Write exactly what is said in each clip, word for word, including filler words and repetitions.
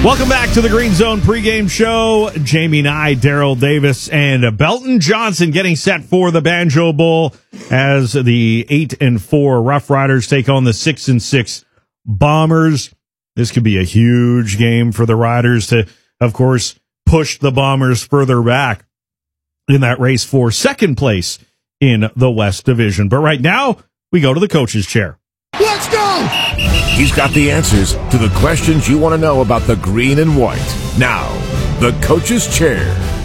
Welcome back to the Green Zone pregame show. Jamie Nye, Daryl Davis, and Belton Johnson getting set for the Banjo Bowl as the eight and four Rough Riders take on the six and six Bombers. This could be a huge game for the Riders to, of course, push the Bombers further back in that race for second place in the West Division. But right now, we go to the coach's chair. Let's go! He's got the answers to the questions you want to know about the green and white. Now, the coach's chair.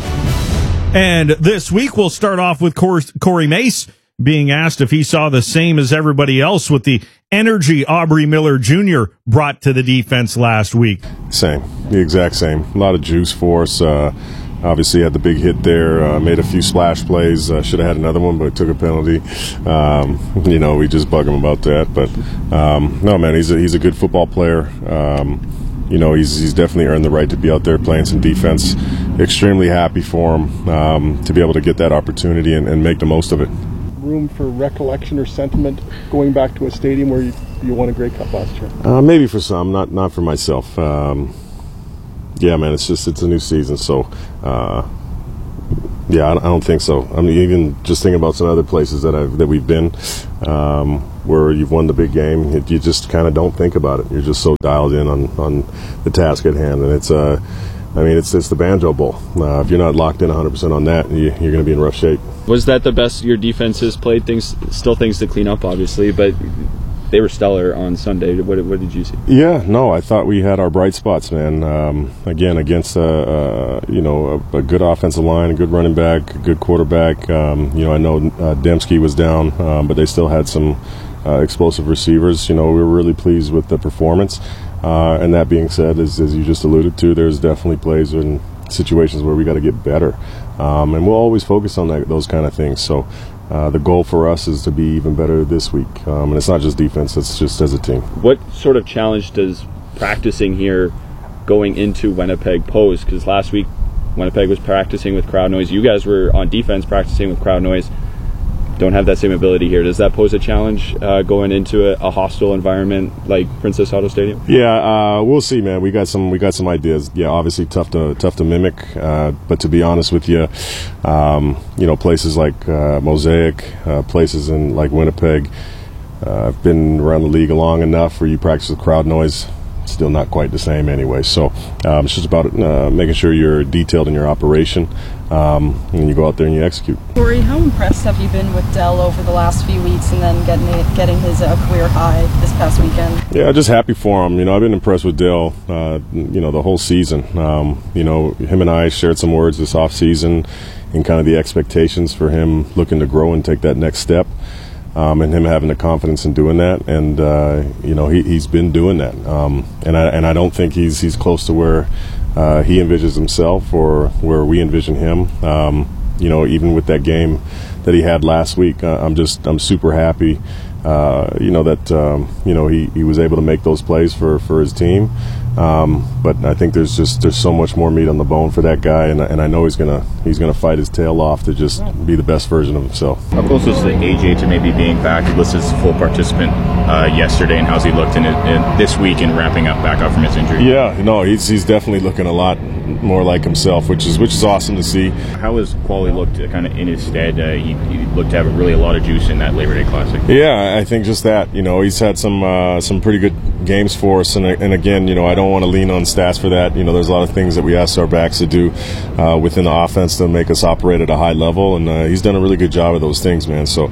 And this week, we'll start off with Corey Mace being asked if he saw the same as everybody else with the energy Aubrey Miller Junior brought to the defense last week. Same, the exact same. A lot of juice for us. Uh, Obviously had the big hit there, uh, made a few splash plays, uh, should have had another one, but took a penalty. Um, you know, we just bug him about that. But, um, no, man, he's a, he's a good football player. Um, you know, he's he's definitely earned the right to be out there playing some defense. Extremely happy for him um, to be able to get that opportunity and, and make the most of it. Room for recollection or sentiment going back to a stadium where you, you won a Grey Cup last year? Uh, maybe for some, not, not for myself. Um, Yeah, man, it's just it's a new season, so uh, yeah, I, I don't think so. I mean, even just thinking about some other places that I've that we've been, um, where you've won the big game, it, you just kind of don't think about it. You're just so dialed in on, on the task at hand, and it's uh, I mean, it's it's the Banjo Bowl. Uh, if you're not locked in one hundred percent on that, you, you're going to be in rough shape. Was that the best your defense has played? Things still things to clean up, obviously, but they were stellar on Sunday. What, what did you see? Yeah, no, I thought we had our bright spots, man. Um, again, against a, uh, you know a, a good offensive line, a good running back, a good quarterback. Um, you know, I know uh, Dembski was down, um, but they still had some uh, explosive receivers. You know, we were really pleased with the performance. Uh, and that being said, as, as you just alluded to, there's definitely plays and situations where we got to get better, um, and we'll always focus on that, those kind of things. So. Uh, the goal for us is to be even better this week. Um, and it's not just defense, it's just as a team. What sort of challenge does practicing here going into Winnipeg pose? Because last week, Winnipeg was practicing with crowd noise. You guys were on defense practicing with crowd noise. Don't have that same ability here. Does that pose a challenge uh, going into a, a hostile environment like Princess Auto Stadium? Yeah, uh, we'll see, man. We got some, we got some ideas. Yeah, obviously tough to tough to mimic. Uh, but to be honest with you, um, you know, places like uh, Mosaic, uh, places in like Winnipeg. Uh, I've been around the league long enough where you practice with crowd noise. Still not quite the same anyway. So um, it's just about uh, making sure you're detailed in your operation, um, and you go out there and you execute. Corey, how impressed have you been with Dell over the last few weeks, and then getting it, getting his uh, career high this past weekend? Yeah, just happy for him. You know, I've been impressed with Dell, uh, you know, the whole season. Um, you know, him and I shared some words this off season, and kind of the expectations for him looking to grow and take that next step. Um, and him having the confidence in doing that, and uh, you know he, he's been doing that, um, and I and I don't think he's he's close to where uh, he envisions himself or where we envision him. Um, you know, even with that game that he had last week, uh, I'm just I'm super happy. Uh, you know that um, you know he, he was able to make those plays for, for his team. Um, but I think there's just there's so much more meat on the bone for that guy, and and I know he's gonna he's gonna fight his tail off to just be the best version of himself. How close was the A J to maybe being back listed as a full participant uh, yesterday, and how's he looked in, it, in this week in wrapping up back up from his injury? Yeah, no, he's he's definitely looking a lot more like himself, which is which is awesome to see. How has Quali looked uh, kind of in his stead? Uh, he, he looked to have really a lot of juice in that Labor Day Classic. Yeah, I think just that. You know, he's had some uh, some pretty good games for us, and and again, you know, I don't want to lean on stats for that. You know, there's a lot of things that we ask our backs to do uh, within the offense to make us operate at a high level, and uh, he's done a really good job of those things, man. So,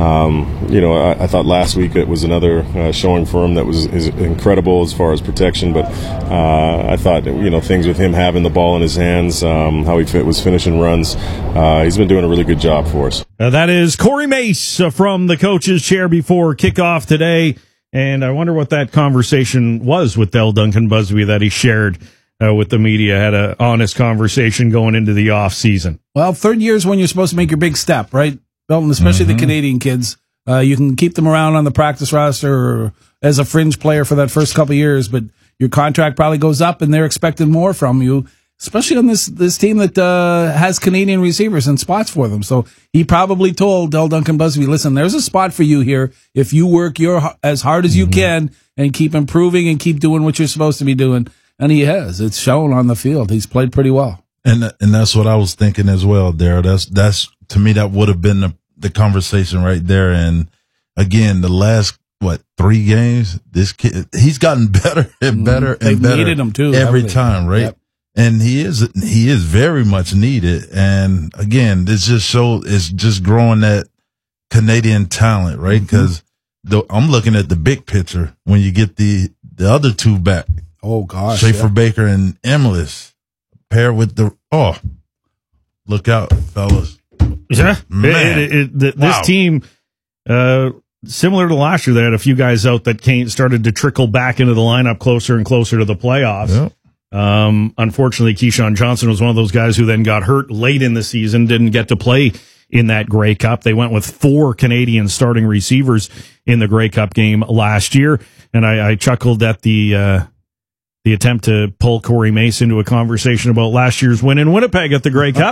um, you know, I, I thought last week it was another uh, showing for him that was is incredible as far as protection, but uh, I thought, you know, things with him having the ball in his hands, um, how he fit, was finishing runs, uh, he's been doing a really good job for us. Uh, that is Corey Mace uh, from the coach's chair before kickoff today. And I wonder what that conversation was with Dell Duncan Busby that he shared uh, with the media. Had an honest conversation going into the off season. Well, third year is when you're supposed to make your big step, right, Belton? Especially mm-hmm. the Canadian kids. Uh, you can keep them around on the practice roster or as a fringe player for that first couple of years, but your contract probably goes up, and they're expecting more from you. Especially on this this team that uh, has Canadian receivers and spots for them. So he probably told Dell Duncan Busby, listen, there's a spot for you here if you work your as hard as you mm-hmm. can and keep improving and keep doing what you're supposed to be doing. And he has. It's shown on the field. He's played pretty well. And and that's what I was thinking as well, Daryl. That's that's to me that would have been the, the conversation right there. And again, the last what three games, this kid he's gotten better and better They've and better needed him too, every haven't they? time, right? Yep. And he is he is very much needed. And again, this just shows it's just growing that Canadian talent, right? Because mm-hmm. I'm looking at the big picture when you get the the other two back. Oh gosh, Schaefer yeah. Baker and Emilus paired with the oh, look out, fellas! Yeah, Man. It, it, it, the, Wow. this team, uh, similar to last year, they had a few guys out that came started to trickle back into the lineup closer and closer to the playoffs. Yep. Um, unfortunately, Keyshawn Johnson was one of those guys who then got hurt late in the season, didn't get to play in that Grey Cup. They went with four Canadian starting receivers in the Grey Cup game last year, and I, I chuckled at the. Uh, The attempt to pull Corey Mace into a conversation about last year's win in Winnipeg at the Grey Cup.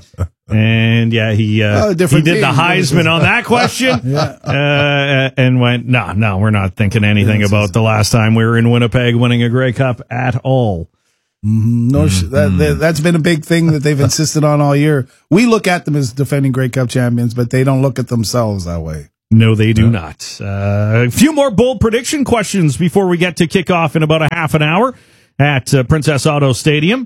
And yeah, he uh, Oh, he different did the team. Heisman on that question Yeah. uh, and went, no, no, we're not thinking anything Yeah, about the last time we were in Winnipeg winning a Grey Cup at all. No, sh that, that, that's been a big thing that they've insisted on all year. We look at them as defending Grey Cup champions, but they don't look at themselves that way. No, they do not. Uh, a few more bold prediction questions before we get to kickoff in about a half an hour at uh, Princess Auto Stadium.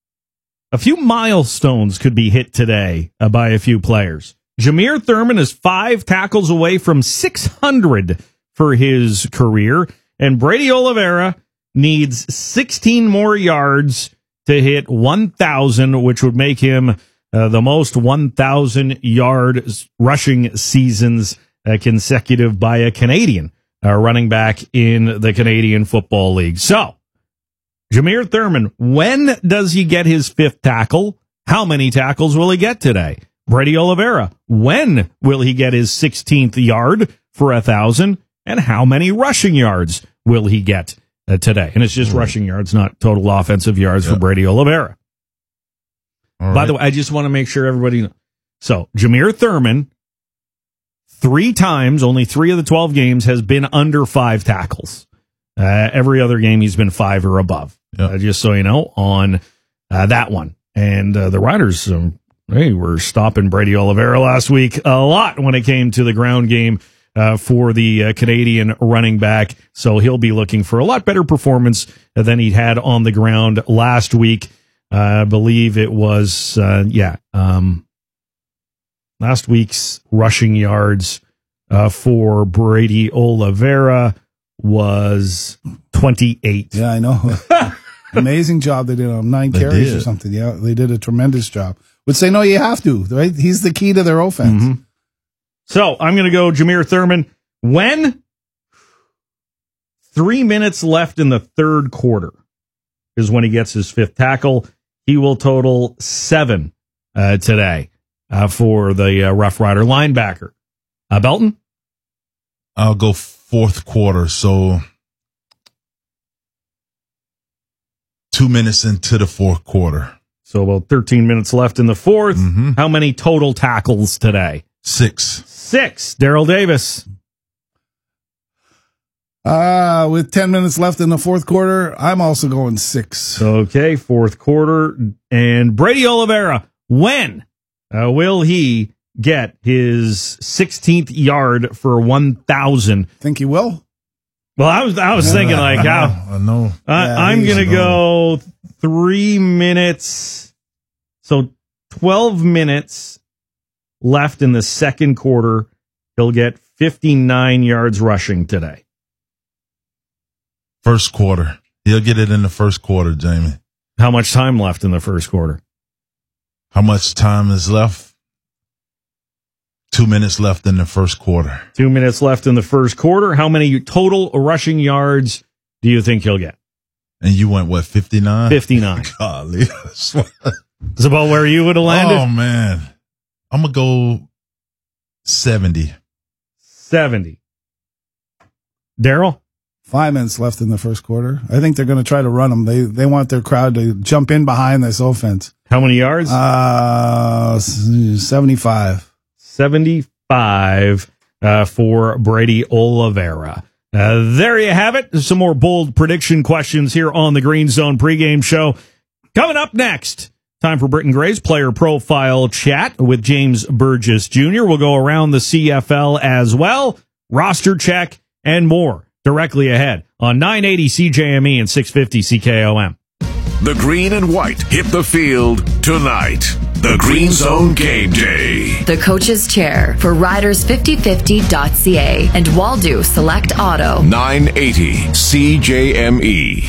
A few milestones could be hit today uh, by a few players. Jameer Thurman is five tackles away from six hundred for his career, and Brady Oliveira needs sixteen more yards to hit one thousand, which would make him uh, the most one thousand yard rushing seasons Uh, consecutive by a Canadian uh, running back in the Canadian Football League. So, Jameer Thurman, when does he get his fifth tackle? How many tackles will he get today? Brady Oliveira, when will he get his sixteenth yard for a thousand? And how many rushing yards will he get uh, today? And it's just mm. rushing yards, not total offensive yards yep. for Brady Oliveira. All By right. the way, I just want to make sure everybody knows. So, Jameer Thurman, Three times, only three of the twelve games, has been under five tackles. Uh, every other game, he's been five or above. Yep. Uh, just so you know, on uh, that one. And uh, the Riders, um, hey, were stopping Brady Oliveira last week a lot when it came to the ground game uh, for the uh, Canadian running back. So he'll be looking for a lot better performance than he had on the ground last week. Uh, I believe it was, uh, yeah, um, last week's rushing yards uh, for Brady Oliveira was twenty-eight. Yeah, I know. Amazing job they did on him. Nine They carries did. or something. Yeah, they did a tremendous job. Would say, no, you have to, right? He's the key to their offense. Mm-hmm. So I'm going to go Jameer Thurman. When three minutes left in the third quarter is when he gets his fifth tackle. He will total seven uh, today. Uh, for the uh, Rough Rider linebacker. Uh, Belton? I'll go fourth quarter, so two minutes into the fourth quarter. So about thirteen minutes left in the fourth. Mm-hmm. How many total tackles today? Six. Six. Daryl Davis. Uh, with ten minutes left in the fourth quarter, I'm also going six. Okay, fourth quarter. And Brady Oliveira, when uh, will he get his sixteenth yard for one thousand? Think he will? Well, I was I was Yeah, thinking like, I know. how I know. uh, Yeah, I'm he's gonna low. go three minutes. So twelve minutes left in the second quarter. He'll get fifty-nine yards rushing today. First quarter. He'll get it in the first quarter, Jamie. How much time left in the first quarter? How much time is left? Two minutes left in the first quarter. Two minutes left in the first quarter. How many total rushing yards do you think he'll get? And you went, what, fifty-nine? fifty-nine. Golly. Is about where you would have landed? Oh, man. I'm going to go seventy. seventy. Daryl? Five minutes left in the first quarter. I think they're going to try to run them. They they want their crowd to jump in behind this offense. How many yards? Uh, seventy-five. seventy-five uh, for Brady Oliveira. Uh, there you have it. Some more bold prediction questions here on the Green Zone pregame show. Coming up next, time for Britton Gray's player profile chat with James Burgess Junior We'll go around the C F L as well, roster check, and more directly ahead on nine eighty C J M E and six fifty C K O M. The green and white hit the field tonight. The Green Zone Game Day. The coach's chair for riders fifty fifty dot c a and Waldo Select Auto. nine eighty C J M E.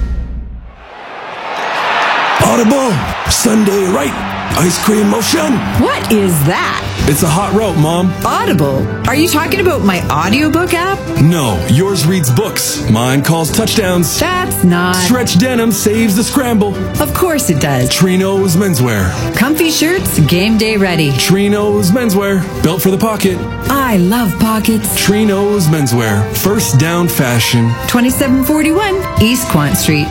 Audible, Sunday right, ice cream motion. What is that? It's a hot rope, Mom. Audible. Are you talking about my audiobook app? No, yours reads books. Mine calls touchdowns. That's not. Stretch denim saves the scramble. Of course it does. Trino's menswear. Comfy shirts, game day ready. Trino's menswear, built for the pocket. I love pockets. Trino's menswear, first down fashion. twenty-seven forty-one East Quant Street.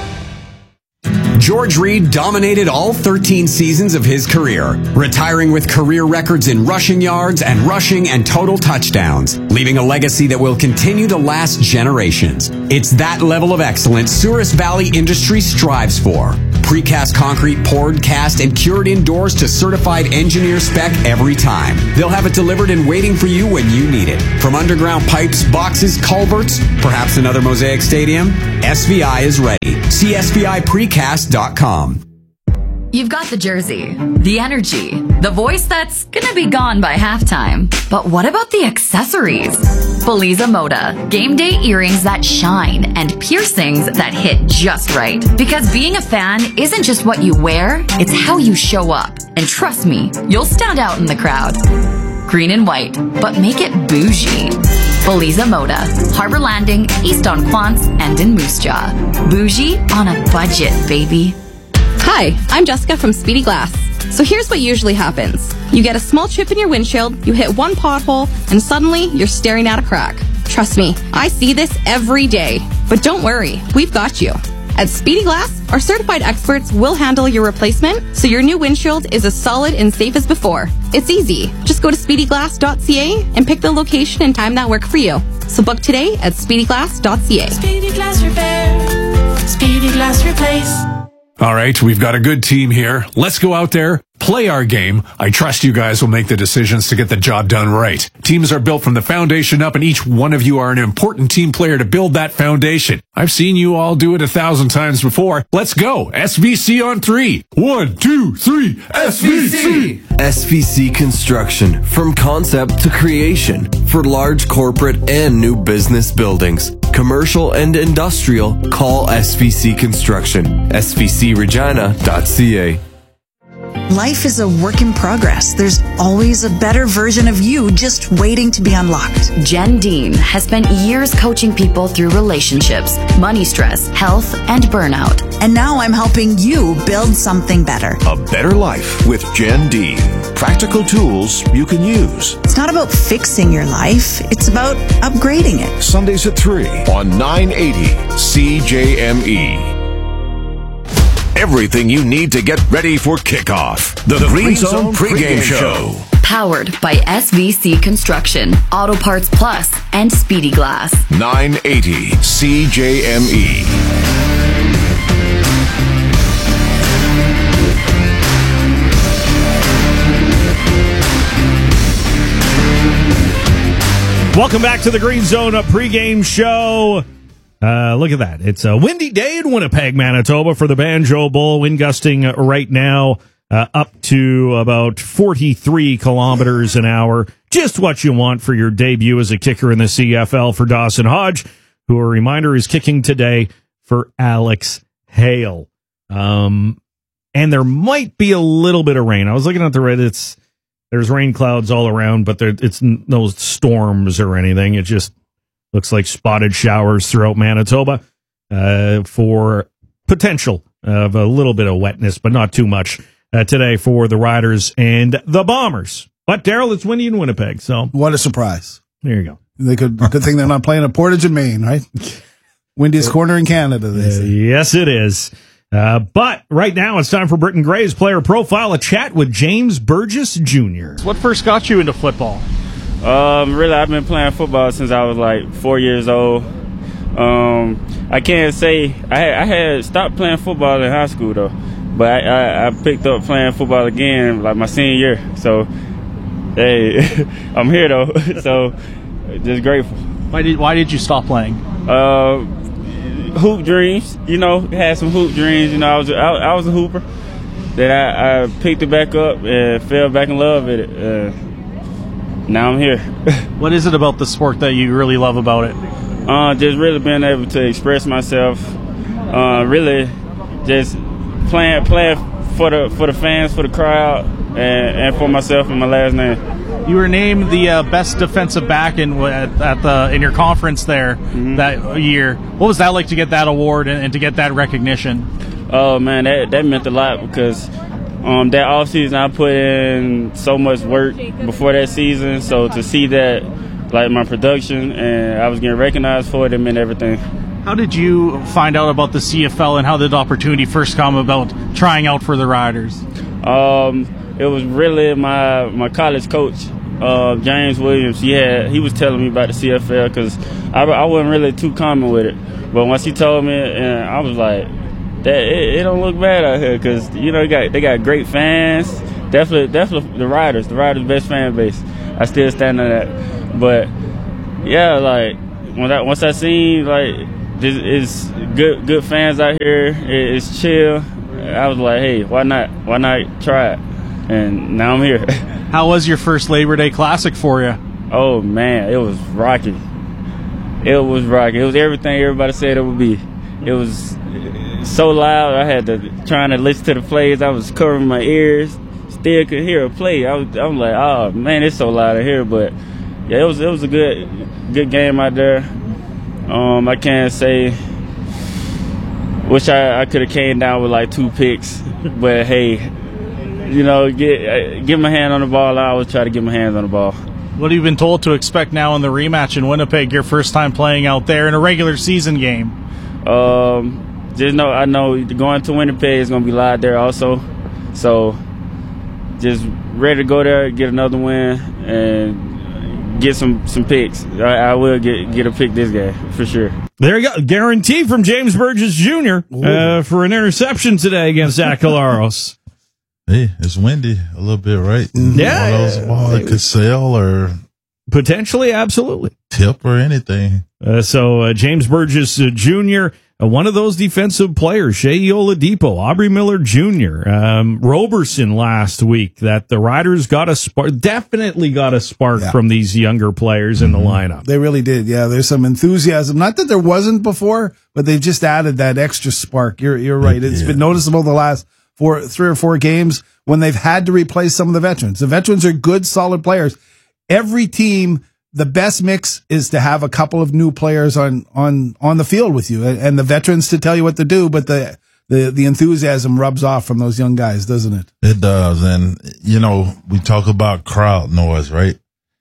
George Reed dominated all thirteen seasons of his career, retiring with career records in rushing yards and rushing and total touchdowns, leaving a legacy that will continue to last generations. It's that level of excellence Souris Valley Industry strives for. Precast concrete poured, cast, and cured indoors to certified engineer spec every time. They'll have it delivered and waiting for you when you need it. From underground pipes, boxes, culverts, perhaps another Mosaic Stadium, S V I is ready. See S V I precast dot com. You've got the jersey, the energy, the voice that's gonna be gone by halftime. But what about the accessories? Feliza Moda, game day earrings that shine and piercings that hit just right. Because being a fan isn't just what you wear, it's how you show up. And trust me, you'll stand out in the crowd. Green and white, but make it bougie. Feliza Moda, Harbor Landing, East on Quants, and in Moose Jaw. Bougie on a budget, baby. Hi, I'm Jessica from Speedy Glass. So here's what usually happens. You get a small chip in your windshield, you hit one pothole, and suddenly you're staring at a crack. Trust me, I see this every day. But don't worry, we've got you. At Speedy Glass, our certified experts will handle your replacement so your new windshield is as solid and safe as before. It's easy. Just go to speedy glass dot c a and pick the location and time that work for you. So book today at speedy glass dot c a. Speedy Glass Repair. Speedy Glass Replace. All right, we've got a good team here. Let's go out there, play our game. I trust you guys will make the decisions to get the job done right. Teams are built from the foundation up, and each one of you are an important team player to build that foundation. I've seen you all do it a thousand times before. Let's go. S V C on three. One, two, three. S V C. S V C Construction. From concept to creation. For large corporate and new business buildings. Commercial and industrial. Call S V C Construction. S V C regina dot c a. Life is a work in progress. There's always a better version of you just waiting to be unlocked. Jen Dean has spent years coaching people through relationships, money stress, health, and burnout. And now I'm helping you build something better. A better life with Jen Dean. Practical tools you can use. It's not about fixing your life. It's about upgrading it. Sundays at three on nine eighty C J M E. Everything you need to get ready for kickoff. The, the Green, Green Zone, Zone pregame, pregame show. Powered by S V C Construction, Auto Parts Plus, and Speedy Glass. nine eighty C J M E. Welcome back to the Green Zone pregame show. Uh, look at that. It's a windy day in Winnipeg, Manitoba for the Banjo Bowl. Wind gusting right now uh, up to about forty-three kilometers an hour. Just what you want for your debut as a kicker in the C F L for Dawson Hodge, who, a reminder, is kicking today for Alex Hale. Um, and there might be a little bit of rain. I was looking at the red. It's, there's rain clouds all around, but there, it's no storms or anything. It just looks like spotted showers throughout Manitoba uh, for potential of a little bit of wetness, but not too much uh, today for the Riders and the Bombers. But, Daryl, it's windy in Winnipeg. So what a surprise. There you go. They could, good thing they're not playing at Portage in Maine, right? Windiest corner in Canada, they say. Uh, yes, it is. Uh, but right now it's time for Britton Gray's player profile, a chat with James Burgess Junior What first got you into football? Um, really, I've been playing football since I was like four years old. Um, I can't say I had, I had stopped playing football in high school though, but I, I, I picked up playing football again like my senior year. So, hey, I'm here though. So, just grateful. Why did Why did you stop playing? Uh, hoop dreams. You know, had some hoop dreams. You know, I was I, I was a hooper. Then I, I picked it back up and fell back in love with it. Uh, now I'm here. What is it about the sport that you really love about it? Uh, just really being able to express myself. Uh, really, just playing, playing for the for the fans, for the crowd, and, and for myself and my last name. You were named the uh, best defensive back in at, at the in your conference there mm-hmm. that year. What was that like to get that award and, and to get that recognition? Oh man, that that meant a lot because um, that off season I put in so much work before that season. So to see that. Like my production, and I was getting recognized for it, it meant everything. How did you find out about the C F L, and how did the opportunity first come about trying out for the Riders? Um, it was really my my college coach, uh, James Williams. He had he was telling me about the C F L because I, I wasn't really too common with it. But once he told me, and I was like, that it, it don't look bad out here because you know they got they got great fans. Definitely, definitely the Riders, the Riders' best fan base. I still stand on that. But yeah, like when I, once I seen like this is good good fans out here, it, it's chill. I was like, hey, why not? Why not try it? And now I'm here. How was your first Labor Day Classic for you? Oh man, it was rocking. It was rocking. It was everything everybody said it would be. It was so loud. I had to trying to listen to the plays. I was covering my ears. Still could hear a play. I was I'm like, oh man, it's so loud in here, but. Yeah, it was it was a good good game out there. Um, I can't say. Wish I, I could have came down with like two picks, but hey, you know, get get my hand on the ball. I always try to get my hands on the ball. What have you been told to expect now in the rematch in Winnipeg? Your first time playing out there in a regular season game. Um, just know I know going to Winnipeg is going to be live there also, so just ready to go there, get another win, and. Get some some picks. I, I will get get a pick this game for sure. There you go, guarantee from James Burgess Junior Uh, for an interception today against Zach Collaros. Hey, it's windy a little bit, right? Yeah, one of those balls that could sail or potentially, absolutely tip or anything. Uh, so uh, James Burgess uh, Junior Uh, one of those defensive players, Shea Oladipo, Aubrey Miller Junior, um, Roberson last week, that the Riders got a spark, definitely got a spark yeah. from these younger players mm-hmm. in the lineup. They really did. Yeah, there's some enthusiasm. Not that there wasn't before, but they've just added that extra spark. You're you're right. It's yeah. been noticeable the last four, three or four games when they've had to replace some of the veterans. The veterans are good, solid players. Every team. The best mix is to have a couple of new players on, on, on the field with you and the veterans to tell you what to do, but the, the, the enthusiasm rubs off from those young guys, doesn't it? It does. And, you know, we talk about crowd noise, right?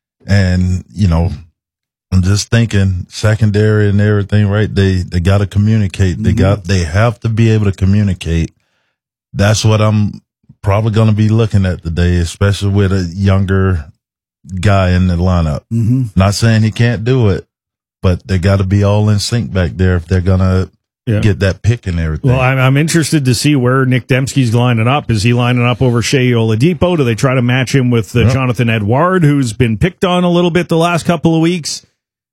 And, you know, I'm just thinking secondary and everything, right? They, they got to communicate. Mm-hmm. They got, they have to be able to communicate. That's what I'm probably going to be looking at today, especially with a younger guy in the lineup. Mm-hmm. Not saying he can't do it, but they got to be all in sync back there if they're gonna yeah. get that pick and everything. Well, I'm, I'm interested to see where Nick Dembski's lining up. Is he lining up over Shea Oladipo? Do they try to match him with uh, yep. Jonathan Edouard, who's been picked on a little bit the last couple of weeks?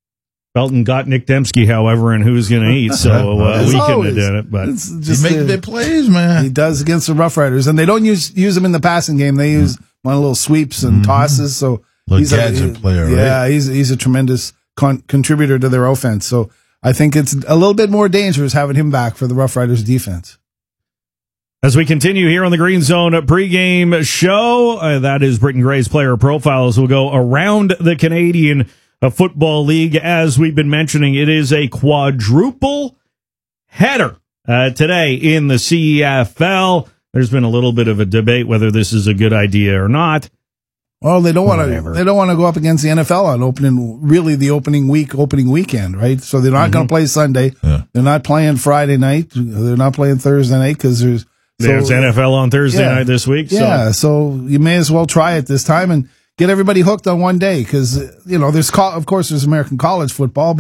Belton got Nick Dembski, however, and who's going to eat, so uh, we couldn't have done it. But it's just he makes big plays, man. He does against the Rough Riders, and they don't use use him in the passing game. They use mm-hmm. one little sweeps and mm-hmm. tosses, so. Little he's gadget a, player, yeah, right? he's he's a tremendous con- contributor to their offense. So I think it's a little bit more dangerous having him back for the Rough Riders defense. As we continue here on the Green Zone pregame show, uh, that is Britton Gray's player profiles. We'll go around the Canadian uh, Football League. As we've been mentioning, it is a quadruple header uh, today in the C F L. There's been a little bit of a debate whether this is a good idea or not. Well, they don't want to. They don't want to go up against the N F L on opening, really the opening week, opening weekend, right? So they're not mm-hmm. going to play Sunday. Yeah. They're not playing Friday night. They're not playing Thursday night because there's so, there's N F L on Thursday yeah, night this week. So. Yeah, so you may as well try it this time and get everybody hooked on one day because you know there's of course there's American college football, but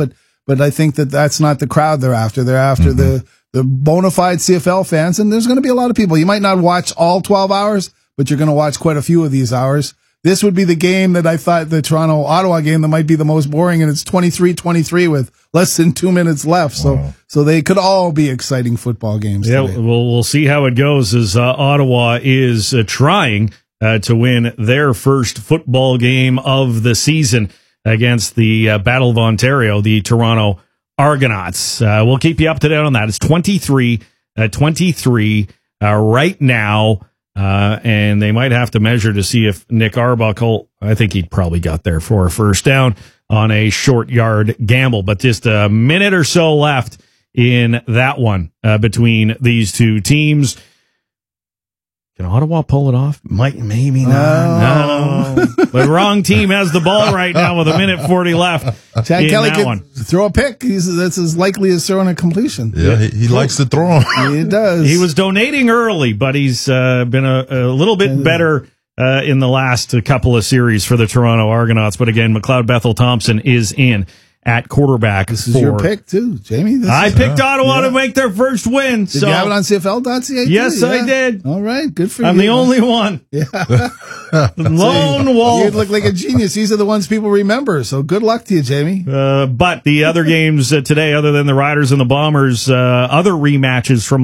but I think that that's not the crowd they're after. They're after mm-hmm. the, the bona fide C F L fans, and there's going to be a lot of people. You might not watch all twelve hours, but you're going to watch quite a few of these hours. This would be the game that I thought, the Toronto-Ottawa game, that might be the most boring, and it's twenty-three twenty-three with less than two minutes left. So, wow. so they could all be exciting football games. Yeah, today. we'll, we'll see how it goes as uh, Ottawa is uh, trying uh, to win their first football game of the season against the uh, Battle of Ontario, the Toronto Argonauts. Uh, we'll keep you up to date on that. It's twenty-three twenty-three uh, right now. Uh, and they might have to measure to see if Nick Arbuckle, I think he probably got there for a first down on a short yard gamble, but just a minute or so left in that one uh, between these two teams. Can Ottawa pull it off? Might, maybe not. Oh. No. The wrong team has the ball right now with a minute forty left. Chad in Kelly that could one. throw a pick. He's, that's as likely as throwing a completion. Yeah, he, he likes to throw them. He does. He was donating early, but he's uh, been a, a little bit better uh, in the last couple of series for the Toronto Argonauts. But again, McLeod Bethel Thompson is in at quarterback. This is for, your pick too, Jamie. This I is, picked uh, Ottawa yeah. to make their first win. Did so you have it on C F L dot C A? Yes, yeah. I did. All right, good for I'm you. the only one. Yeah. Lone wolf. You'd look like a genius. These are the ones people remember. So good luck to you, Jamie. Uh, but the other games uh, today, other than the Riders and the Bombers, uh, other rematches from